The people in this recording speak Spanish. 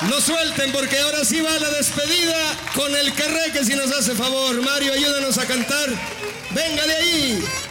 No suelten porque ahora sí va la despedida con el Carré, que si nos hace favor. Mario, ayúdanos a cantar. Venga de ahí.